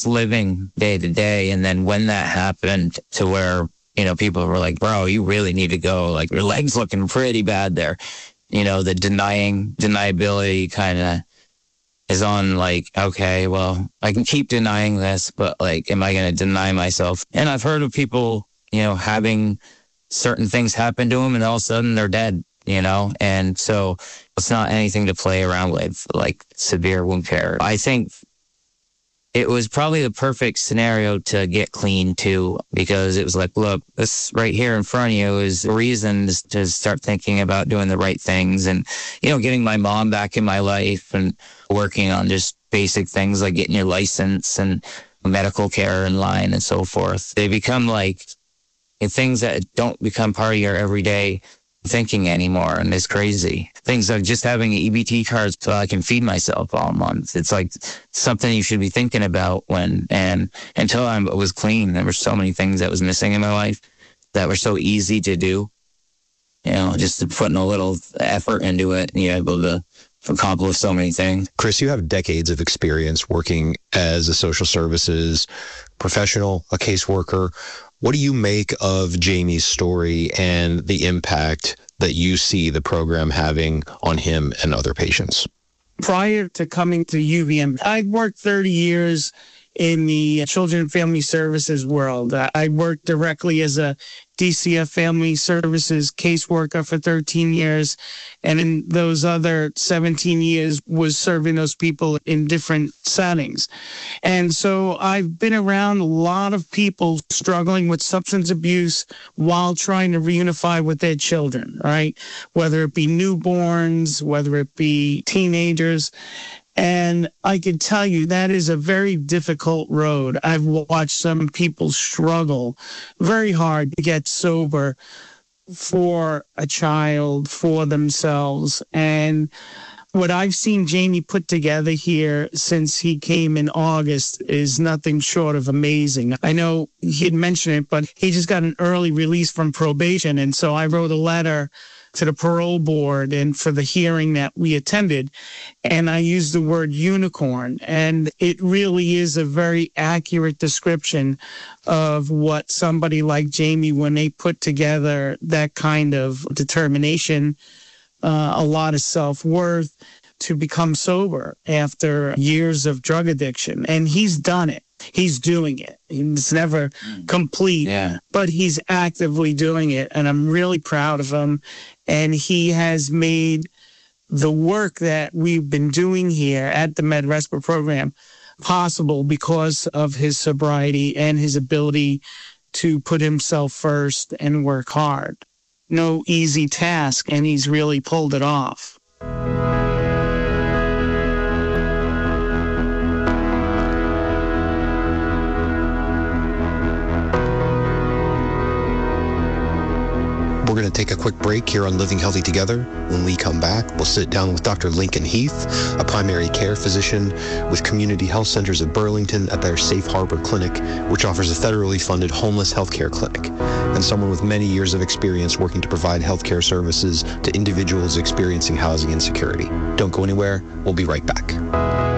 just living day to day. And then when that happened to where, people were like, bro, you really need to go. Like, your leg's looking pretty bad there. The deniability kind of is on like, okay, well, I can keep denying this, but like, am I going to deny myself? And I've heard of people, having certain things happen to them and all of a sudden they're dead, and so it's not anything to play around with, like severe wound care. I think it was probably the perfect scenario to get clean too, because it was like, look, this right here in front of you is a reason to start thinking about doing the right things and, getting my mom back in my life and working on just basic things like getting your license and medical care in line and so forth. They become like things that don't become part of your everyday thinking anymore, and it's crazy. Things like just having an EBT card so I can feed myself all month. It's like something you should be thinking about and until I was clean, there were so many things that was missing in my life that were so easy to do. Just putting a little effort into it, and you're able to accomplish so many things. Chris, you have decades of experience working as a social services professional, a caseworker. What do you make of Jamie's story and the impact that you see the program having on him and other patients? Prior to coming to UVM, I'd worked 30 years in the children and family services world. I worked directly as a DCF family services caseworker for 13 years. And in those other 17 years was serving those people in different settings. And so I've been around a lot of people struggling with substance abuse while trying to reunify with their children, right? Whether it be newborns, whether it be teenagers. And I can tell you that is a very difficult road. I've watched some people struggle very hard to get sober for a child, for themselves. And what I've seen Jamie put together here since he came in August is nothing short of amazing. I know he had mentioned it, but he just got an early release from probation. And so I wrote a letter to the parole board and for the hearing that we attended. And I used the word unicorn. And it really is a very accurate description of what somebody like Jamie, when they put together that kind of determination, a lot of self-worth to become sober after years of drug addiction. And he's done it. He's doing it. It's never complete, but he's actively doing it. And I'm really proud of him. And he has made the work that we've been doing here at the MedRespa program possible because of his sobriety and his ability to put himself first and work hard. No easy task, and he's really pulled it off. We're going to take a quick break here on Living Healthy Together. When we come back, we'll sit down with Dr. Lincoln Heath, a primary care physician with Community Health Centers of Burlington at their Safe Harbor Clinic, which offers a federally funded homeless healthcare clinic, and someone with many years of experience working to provide healthcare services to individuals experiencing housing insecurity. Don't go anywhere. We'll be right back.